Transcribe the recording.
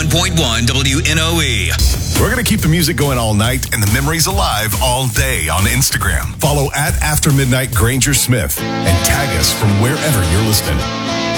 101.1 WNOE. We're going to keep the music going all night and the memories alive all day on Instagram. Follow at After Midnight Granger Smith and tag us from wherever you're listening.